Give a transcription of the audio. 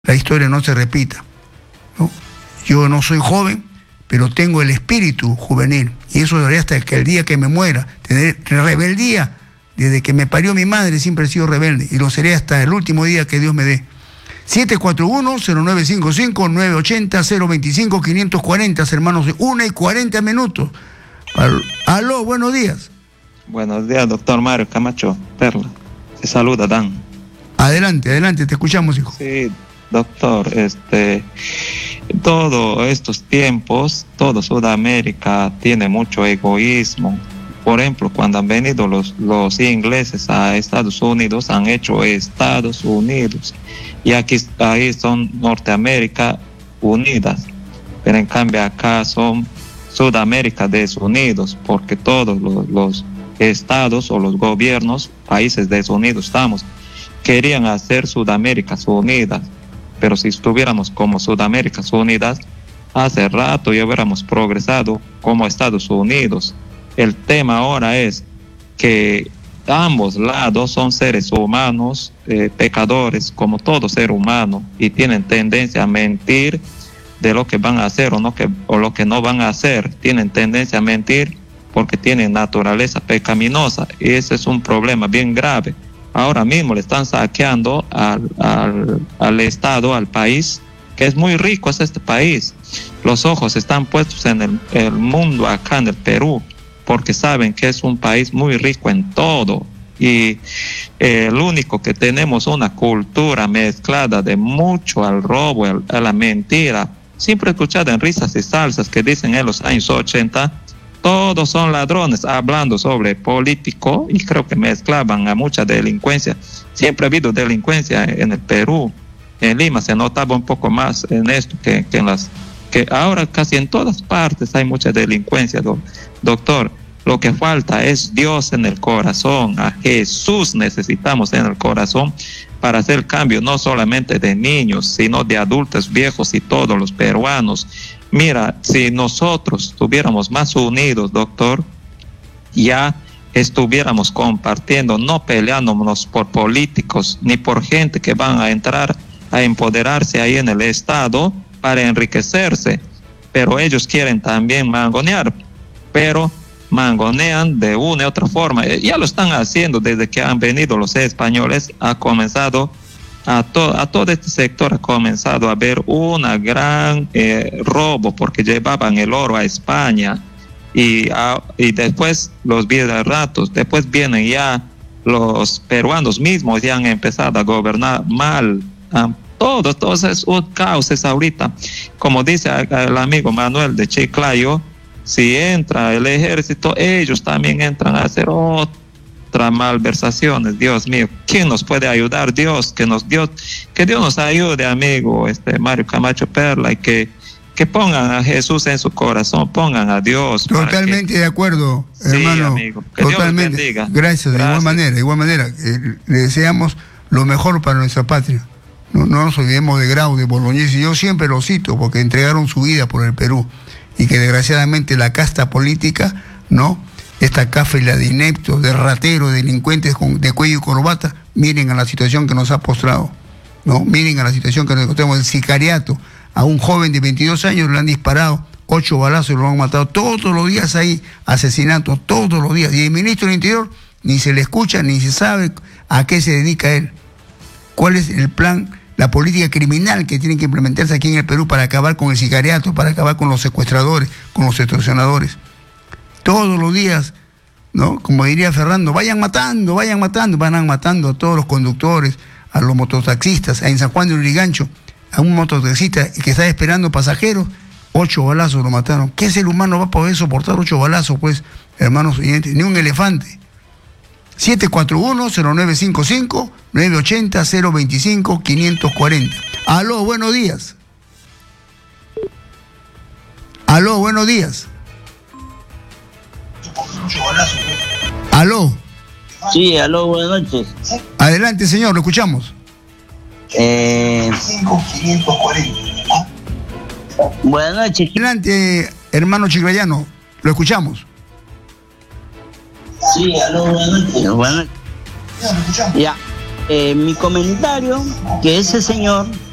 la historia no se repita, ¿no? Yo no soy joven, pero tengo el espíritu juvenil, y eso lo haré hasta que el día que me muera. Tener rebeldía, desde que me parió mi madre siempre he sido rebelde, y lo seré hasta el último día que Dios me dé. 741-0955-980-025-540, hermanos, 1:40. Aló, buenos días. Buenos días, doctor Mario Camacho Perla. Se saluda, Dan. Adelante, te escuchamos, hijo. Sí, doctor, todos estos tiempos, todo Sudamérica tiene mucho egoísmo. Por ejemplo, cuando han venido los ingleses a Estados Unidos, han hecho Estados Unidos. Y ahí son Norteamérica unidas. Pero en cambio acá son Sudamérica desunidos, porque todos los estados o los gobiernos, países desunidos estamos, querían hacer Sudaméricas unidas. Pero si estuviéramos como Sudaméricas unidas, hace rato ya hubiéramos progresado como Estados Unidos. El tema ahora es que ambos lados son seres humanos, pecadores, como todo ser humano, y tienen tendencia a mentir de lo que van a hacer o lo que no van a hacer. Tienen tendencia a mentir porque tienen naturaleza pecaminosa, y ese es un problema bien grave. Ahora mismo le están saqueando al Estado, al país, que es muy rico, es este país. Los ojos están puestos en el mundo acá en el Perú, porque saben que es un país muy rico en todo. Y el único que tenemos una cultura mezclada de mucho al robo, a la mentira. Siempre he escuchado en risas y salsas que dicen en los años 80, todos son ladrones, hablando sobre político, y creo que mezclaban a mucha delincuencia. Siempre ha habido delincuencia en el Perú. En Lima se notaba un poco más en esto que ahora casi en todas partes hay mucha delincuencia, doctor. Lo que falta es Dios en el corazón. A Jesús necesitamos en el corazón para hacer el cambio, no solamente de niños, sino de adultos, viejos y todos los peruanos. Mira, si nosotros estuviéramos más unidos, doctor, ya estuviéramos compartiendo, no peleándonos por políticos ni por gente que van a entrar a empoderarse ahí en el Estado para enriquecerse. Pero ellos quieren también mangonear, pero mangonean de una u otra forma. Ya lo están haciendo desde que han venido los españoles. Ha comenzado a todo este sector ha comenzado a haber una gran robo, porque llevaban el oro a España y después los ratos, después vienen ya los peruanos mismos, ya han empezado a gobernar mal. Todo es un caos ahorita. Como dice el amigo Manuel de Chiclayo, si entra el ejército, ellos también entran a hacer otras malversaciones. Dios mío, ¿quién nos puede ayudar? Dios, que Dios nos ayude, amigo Mario Camacho Perla, y que pongan a Jesús en su corazón, pongan a Dios. Totalmente de acuerdo, hermano. Sí, amigo. Que totalmente. Dios bendiga. Gracias. De igual manera, le deseamos lo mejor para nuestra patria. No nos olvidemos de Grau, de Bolognesi. Yo siempre lo cito porque entregaron su vida por el Perú, y que desgraciadamente la casta política, ¿no?, esta cáfila de ineptos, de rateros, delincuentes de cuello y corbata, miren a la situación que nos ha postrado, ¿no? Miren a la situación que nos encontramos, el sicariato. A un joven de 22 años le han disparado 8 balazos y lo han matado. Todos los días hay asesinatos, todos los días. Y el ministro del Interior ni se le escucha, ni se sabe a qué se dedica él. ¿Cuál es el plan, la política criminal que tiene que implementarse aquí en el Perú para acabar con el sicariato, para acabar con los secuestradores, con los extorsionadores? Todos los días, ¿no? Como diría Fernando, vayan matando, van matando a todos los conductores, a los mototaxistas. En San Juan de Lurigancho, a un mototaxista que está esperando pasajeros, 8 balazos lo mataron. ¿Qué ser humano va a poder soportar 8 balazos, pues, hermanos oyentes? Ni un elefante. 741-0955-980-025-540. Aló, buenos días. Aló, buenos días. Aló. Sí, aló, buenas noches. Adelante, señor, lo escuchamos. Buenas noches. Adelante, hermano chiclayano, lo escuchamos. Sí, aló, buenas noches. Buenas noches. Ya, mi comentario, que ese señor